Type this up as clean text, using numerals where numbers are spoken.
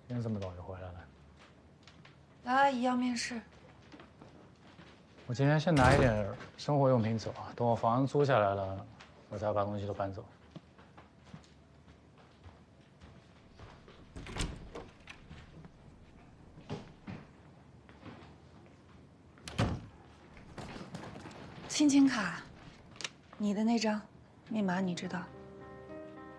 今天这么早就回来了。 来阿姨要面试。 我今天先拿一点生活用品走，等我房子租下来了，我再把东西都搬走。 亲情卡，你的那张，密码你知道。